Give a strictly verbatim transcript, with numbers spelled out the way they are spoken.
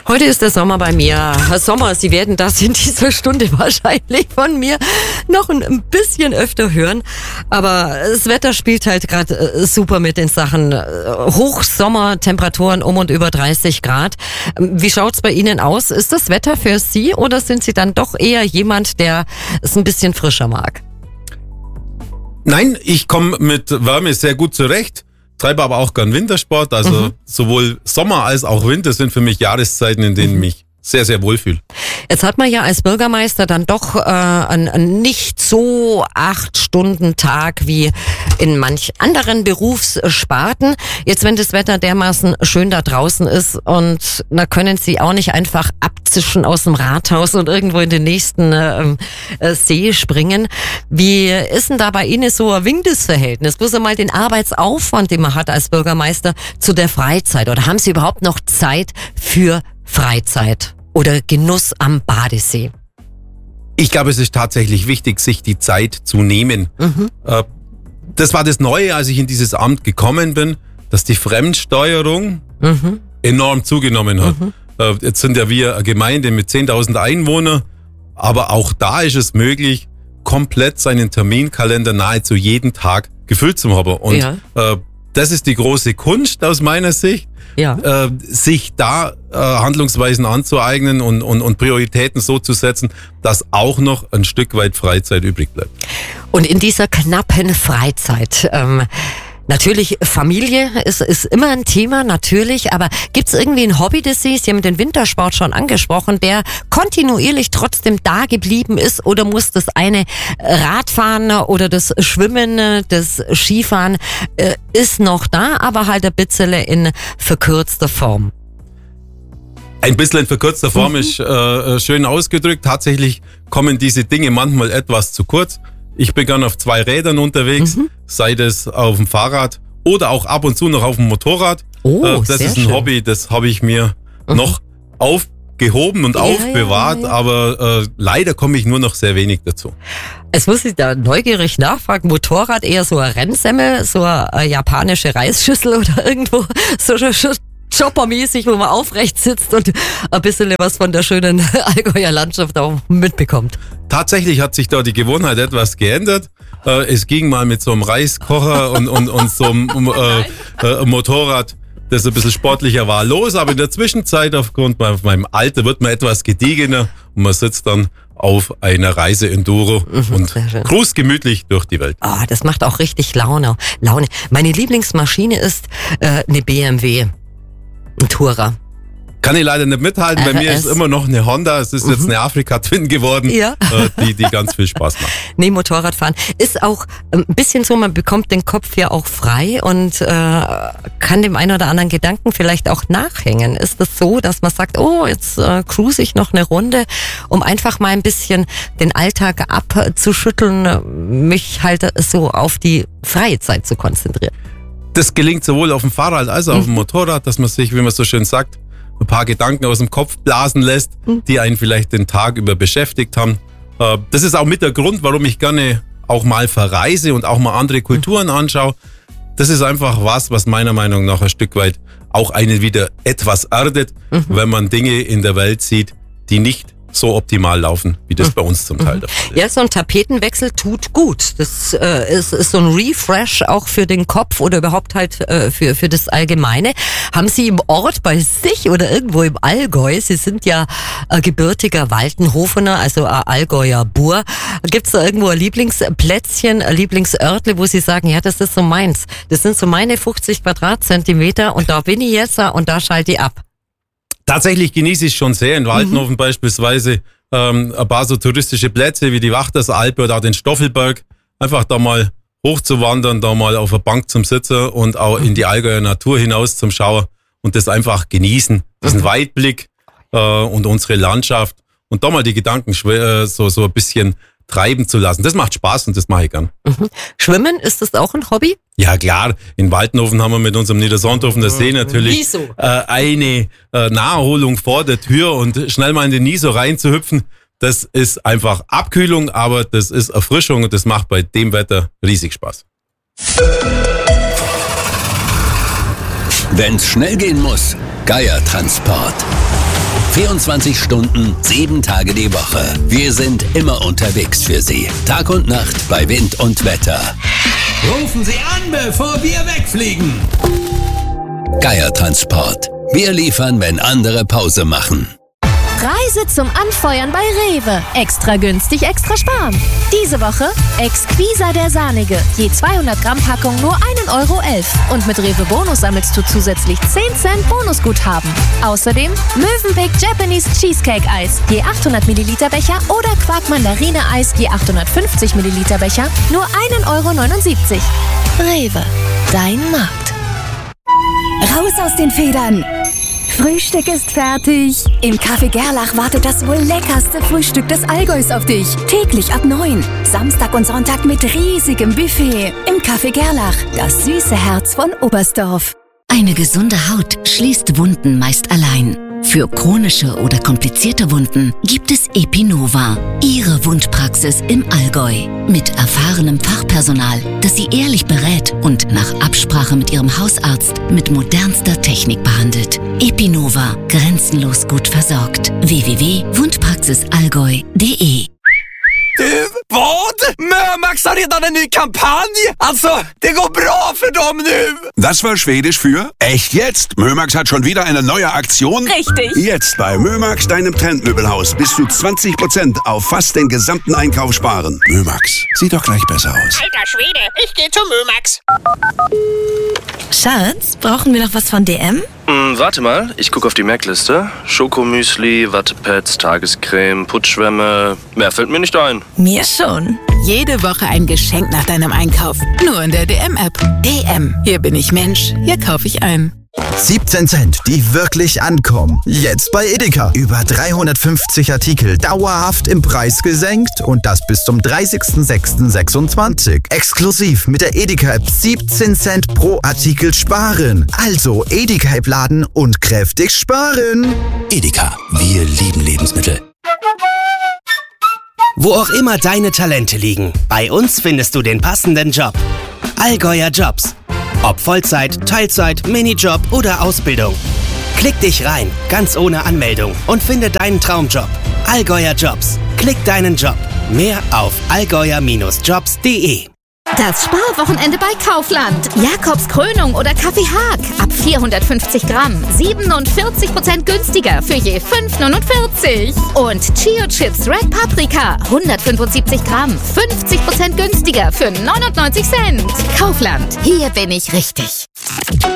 Heute ist der Sommer bei mir. Herr Sommer, Sie werden das in dieser Stunde wahrscheinlich von mir noch ein bisschen öfter hören. Aber das Wetter spielt halt gerade super mit in Sachen Hochsommertemperaturen um und über dreißig Grad. Wie schaut's bei Ihnen aus? Ist das Wetter für Sie oder sind Sie dann doch eher jemand, der es ein bisschen frischer mag? Nein, ich komme mit Wärme sehr gut zurecht. Treibe aber auch gern Wintersport, also mhm. sowohl Sommer als auch Winter sind für mich Jahreszeiten, in denen ich mich sehr, sehr wohlfühle. Jetzt hat man ja als Bürgermeister dann doch äh, einen, einen nicht so acht Stunden Tag wie in manch anderen Berufssparten. Jetzt, wenn das Wetter dermaßen schön da draußen ist und da können Sie auch nicht einfach abzischen aus dem Rathaus und irgendwo in den nächsten äh, äh, See springen. Wie ist denn da bei Ihnen so ein windes Verhältnis? Bloß einmal den Arbeitsaufwand, den man hat als Bürgermeister, zu der Freizeit. Oder haben Sie überhaupt noch Zeit für Freizeit oder Genuss am Badesee? Ich glaube, es ist tatsächlich wichtig, sich die Zeit zu nehmen. Mhm. Das war das Neue, als ich in dieses Amt gekommen bin, dass die Fremdsteuerung mhm. enorm zugenommen hat. Mhm. Jetzt sind ja wir eine Gemeinde mit zehntausend Einwohnern, aber auch da ist es möglich, komplett seinen Terminkalender nahezu jeden Tag gefüllt zu haben. Und ja. äh, das ist die große Kunst aus meiner Sicht, ja. äh, sich da äh, Handlungsweisen anzueignen und, und, und Prioritäten so zu setzen, dass auch noch ein Stück weit Freizeit übrig bleibt. Und in dieser knappen Freizeit, ähm, natürlich Familie ist, ist immer ein Thema, natürlich, aber gibt es irgendwie ein Hobby, das Sie, Sie haben den Wintersport schon angesprochen, der kontinuierlich trotzdem da geblieben ist, oder muss das eine Radfahren oder das Schwimmen, das Skifahren äh, ist noch da, aber halt ein bisschen in verkürzter Form? Ein bisschen in verkürzter Form mhm. ist äh, schön ausgedrückt. Tatsächlich kommen diese Dinge manchmal etwas zu kurz. Ich bin gern auf zwei Rädern unterwegs, mhm. sei das auf dem Fahrrad oder auch ab und zu noch auf dem Motorrad. Oh, äh, das sehr ist ein schön. Hobby, das habe ich mir mhm. noch aufgehoben und ja, aufbewahrt, ja, ja. aber äh, leider komme ich nur noch sehr wenig dazu. Es muss ich da neugierig nachfragen, Motorrad eher so ein Rennsemmel, so eine japanische Reisschüssel oder irgendwo so Chopper-mäßig, wo man aufrecht sitzt und ein bisschen was von der schönen Allgäuer Landschaft auch mitbekommt. Tatsächlich hat sich da die Gewohnheit etwas geändert. Äh, es ging mal mit so einem Reiskocher und, und, und so einem äh, äh, Motorrad, das ein bisschen sportlicher war, los. Aber in der Zwischenzeit, aufgrund meinem Alter, wird man etwas gediegener und man sitzt dann auf einer Reise-Enduro mhm, und cruist gemütlich durch die Welt. Oh, das macht auch richtig Laune. Laune. Meine Lieblingsmaschine ist äh, eine B M W. Ein Tourer. Kann ich leider nicht mithalten. Bei mir ist es immer noch eine Honda. Es ist mhm. jetzt eine Afrika-Twin geworden, ja. die, die ganz viel Spaß macht. Nee, Motorradfahren ist auch ein bisschen so, man bekommt den Kopf ja auch frei und äh, kann dem einen oder anderen Gedanken vielleicht auch nachhängen. Ist das so, dass man sagt, oh, jetzt äh, cruise ich noch eine Runde, um einfach mal ein bisschen den Alltag abzuschütteln, mich halt so auf die freie Zeit zu konzentrieren? Das gelingt sowohl auf dem Fahrrad als auch mhm. auf dem Motorrad, dass man sich, wie man so schön sagt, ein paar Gedanken aus dem Kopf blasen lässt, mhm. die einen vielleicht den Tag über beschäftigt haben. Das ist auch mit der Grund, warum ich gerne auch mal verreise und auch mal andere Kulturen mhm. anschaue. Das ist einfach was, was meiner Meinung nach ein Stück weit auch einen wieder etwas erdet, mhm. wenn man Dinge in der Welt sieht, die nicht so optimal laufen, wie das mhm. bei uns zum Teil der Fall ist. Ja, so ein Tapetenwechsel tut gut. Das äh, ist, ist so ein Refresh auch für den Kopf oder überhaupt halt äh, für, für das Allgemeine. Haben Sie im Ort bei sich oder irgendwo im Allgäu, Sie sind ja äh, gebürtiger Waltenhofener, also ein Allgäuer Bur, gibt es da irgendwo ein Lieblingsplätzchen, ein Lieblingsörtle, wo Sie sagen, ja, das ist so meins. Das sind so meine fünfzig Quadratzentimeter und da bin ich jetzt und da schalte ich ab. Tatsächlich genieße ich es schon sehr. In Waltenhofen mhm. beispielsweise ähm, ein paar so touristische Plätze wie die Wachtersalpe oder auch den Stoffelberg. Einfach da mal hochzuwandern, da mal auf der Bank zum Sitzen und auch in die Allgäuer Natur hinaus zum Schauen und das einfach genießen. Diesen mhm. Weitblick äh, und unsere Landschaft und da mal die Gedanken äh, so, so ein bisschen treiben zu lassen. Das macht Spaß und das mache ich gern. Mhm. Schwimmen, ist das auch ein Hobby? Ja klar, in Waltenhofen haben wir mit unserem Niedersondhofener See natürlich äh, eine äh, Naherholung vor der Tür und schnell mal in den Niso reinzuhüpfen, das ist einfach Abkühlung, aber das ist Erfrischung und das macht bei dem Wetter riesig Spaß. Wenn's schnell gehen muss, Geiertransport. vierundzwanzig Stunden, sieben Tage die Woche. Wir sind immer unterwegs für Sie. Tag und Nacht bei Wind und Wetter. Rufen Sie an, bevor wir wegfliegen. Geier Transport. Wir liefern, wenn andere Pause machen. Reise zum Anfeuern bei Rewe. Extra günstig, extra sparen. Diese Woche Exquisa der Sahnige. Je zweihundert Gramm Packung nur ein Euro elf. Und mit Rewe Bonus sammelst du zusätzlich zehn Cent Bonusguthaben. Außerdem Mövenpick Japanese Cheesecake Eis. Je achthundert Milliliter Becher oder Quark Mandarine Eis. Je achthundertfünfzig Milliliter Becher. Nur ein Euro neunundsiebzig. Rewe. Dein Markt. Raus aus den Federn! Frühstück ist fertig. Im Café Gerlach wartet das wohl leckerste Frühstück des Allgäus auf dich. Täglich ab neun. Samstag und Sonntag mit riesigem Buffet. Im Café Gerlach, das süße Herz von Oberstdorf. Eine gesunde Haut schließt Wunden meist allein. Für chronische oder komplizierte Wunden gibt es Epinova, Ihre Wundpraxis im Allgäu. Mit erfahrenem Fachpersonal, das Sie ehrlich berät und nach Absprache mit Ihrem Hausarzt mit modernster Technik behandelt. Epinova, grenzenlos gut versorgt. w w w punkt wundpraxisallgäu punkt de. Du, vad? Mömax har redan en ny kampanj! Alltså, det går bra för dem nu! Das war Schwedisch für echt jetzt. Mömax hat schon wieder eine neue Aktion. Richtig. Jetzt bei Mömax, deinem Trendmöbelhaus, bis zu zwanzig Prozent auf fast den gesamten Einkauf sparen. Mömax, sieht doch gleich besser aus. Alter Schwede, ich gehe zu Mömax. Schatz, brauchen wir noch was von D M? Hm, warte mal, ich gucke auf die Merkliste. Schokomüsli, Wattepads, Tagescreme, Putzschwämme. Mehr fällt mir nicht ein. Mir schon. Jede Woche ein Geschenk nach deinem Einkauf. Nur in der D M-App. D M. Hier bin ich Mensch. Hier kaufe ich ein. siebzehn Cent, die wirklich ankommen. Jetzt bei Edeka. Über dreihundertfünfzig Artikel dauerhaft im Preis gesenkt und das bis zum dreißigsten sechsten sechsundzwanzig. Exklusiv mit der Edeka-App siebzehn Cent pro Artikel sparen. Also Edeka-App laden und kräftig sparen. Edeka, wir lieben Lebensmittel. Wo auch immer deine Talente liegen, bei uns findest du den passenden Job. Allgäuer Jobs. Ob Vollzeit, Teilzeit, Minijob oder Ausbildung. Klick dich rein, ganz ohne Anmeldung und finde deinen Traumjob. Allgäuer Jobs. Klick deinen Job. Mehr auf allgäuer Jobs punkt de. Das Sparwochenende bei Kaufland. Jakobs Krönung oder Kaffee Haag. Ab vierhundertfünfzig Gramm. siebenundvierzig Prozent günstiger für je fünf neunundvierzig. Und Chio Chips Red Paprika. hundertfünfundsiebzig Gramm. fünfzig Prozent günstiger für neunundneunzig Cent. Kaufland. Hier bin ich richtig.